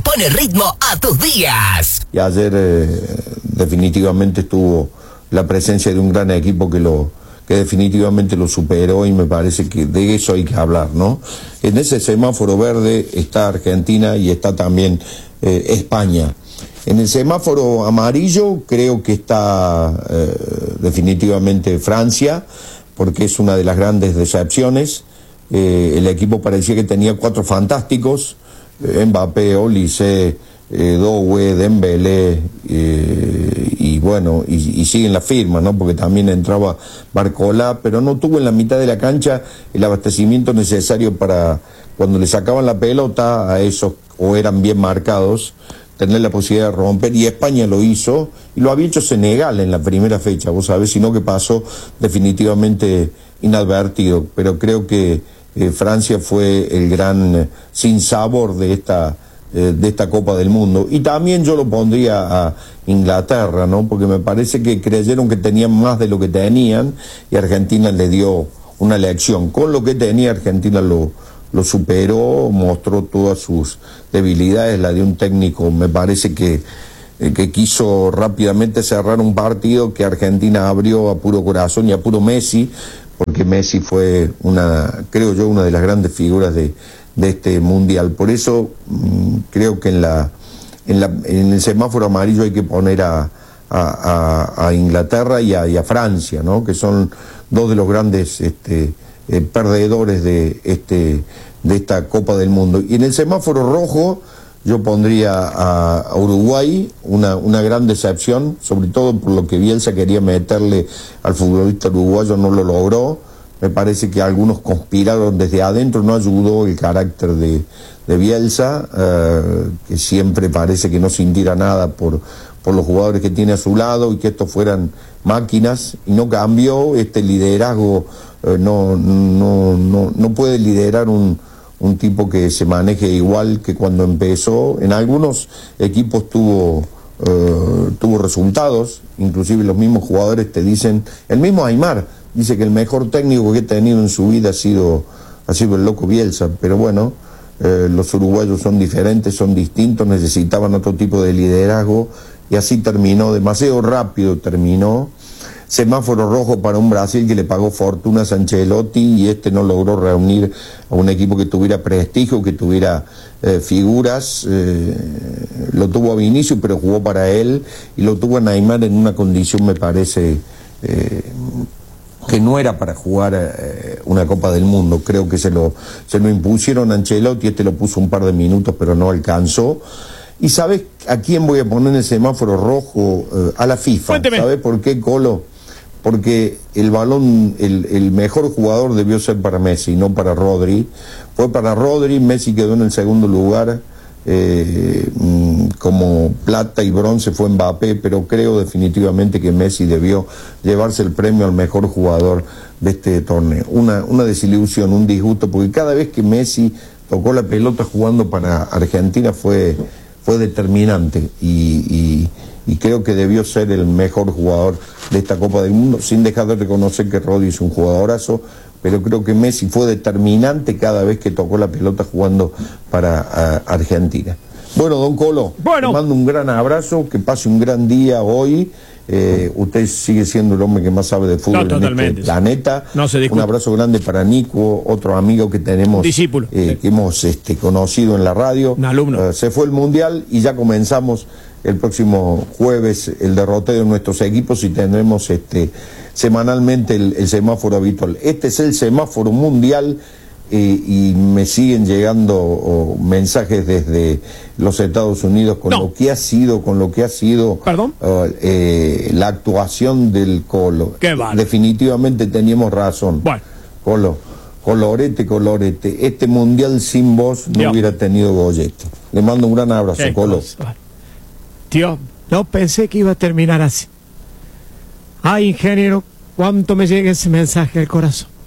pone ritmo a tus días. Y ayer definitivamente estuvo la presencia de un gran equipo que definitivamente lo superó, y me parece que de eso hay que hablar, ¿no? En ese semáforo verde está Argentina y está también España. En el semáforo amarillo creo que está definitivamente Francia, porque es una de las grandes decepciones. El equipo parecía que tenía 4 fantásticos, Mbappé, Olise, Doué, Dembélé, y bueno, y siguen la firma, ¿no? Porque también entraba Barcola, pero no tuvo en la mitad de la cancha el abastecimiento necesario para, cuando le sacaban la pelota a esos, o eran bien marcados, tener la posibilidad de romper. Y España lo hizo, y lo había hecho Senegal en la primera fecha, vos sabés, sino que pasó definitivamente inadvertido. Pero creo que Francia fue el gran sinsabor de esta Copa del Mundo. Y también yo lo pondría a Inglaterra, ¿no? Porque me parece que creyeron que tenían más de lo que tenían, y Argentina le dio una lección. Con lo que tenía, Argentina lo superó, mostró todas sus debilidades, la de un técnico, me parece que quiso rápidamente cerrar un partido que Argentina abrió a puro corazón y a puro Messi, porque Messi fue creo yo, una de las grandes figuras de este mundial. Por eso creo que en el semáforo amarillo hay que poner a Inglaterra y a Francia, ¿no? Que son dos de los grandes perdedores de esta Copa del Mundo. Y en el semáforo rojo yo pondría a Uruguay, una gran decepción, sobre todo por lo que Bielsa quería meterle al futbolista uruguayo, no lo logró. Me parece que algunos conspiraron desde adentro, no ayudó el carácter de Bielsa, que siempre parece que no sintiera nada por los jugadores que tiene a su lado, y que estos fueran máquinas, y no cambió este liderazgo. No puede liderar un tipo que se maneje igual que cuando empezó. En algunos equipos tuvo resultados, inclusive los mismos jugadores te dicen, el mismo Aimar dice que el mejor técnico que he tenido en su vida ha sido el loco Bielsa. Pero bueno, los uruguayos son diferentes, son distintos, necesitaban otro tipo de liderazgo, y así terminó, demasiado rápido terminó. Semáforo rojo para un Brasil que le pagó fortunas a Ancelotti, y no logró reunir a un equipo que tuviera prestigio, que tuviera figuras. Lo tuvo a Vinicius, pero jugó para él, y lo tuvo a Neymar en una condición, me parece, que no era para jugar una Copa del Mundo. Creo que se lo impusieron a Ancelotti, lo puso un par de minutos, pero no alcanzó. ¿Y sabes a quién voy a poner en el semáforo rojo? A la FIFA. Cuénteme. ¿Sabes por qué, Colo? Porque el balón, el mejor jugador debió ser para Messi, no para Rodri. Fue para Rodri, Messi quedó en el segundo lugar. Como plata y bronce fue Mbappé, pero creo definitivamente que Messi debió llevarse el premio al mejor jugador de este torneo. Una desilusión, un disgusto, porque cada vez que Messi tocó la pelota jugando para Argentina fue determinante, y creo que debió ser el mejor jugador de esta Copa del Mundo, sin dejar de reconocer que Rodri es un jugadorazo, pero creo que Messi fue determinante cada vez que tocó la pelota jugando para Argentina. Bueno, don Colo, le mando un gran abrazo, que pase un gran día hoy. Usted sigue siendo el hombre que más sabe de fútbol en este planeta. No se discute. Un abrazo grande para Nico, otro amigo que tenemos, discípulo, que hemos conocido en la radio. Un alumno. Se fue el Mundial y ya comenzamos el próximo jueves el derroteo de nuestros equipos, y tendremos semanalmente el semáforo habitual. Este es el semáforo mundial. Y me siguen llegando mensajes desde los Estados Unidos con lo que ha sido la actuación del Colo. Definitivamente teníamos razón. Bueno. Colo, colorete, este mundial sin vos no hubiera tenido gollete. Le mando un gran abrazo, Colo. Tío, no pensé que iba a terminar así. Ay, ingeniero, cuánto me llega ese mensaje al corazón.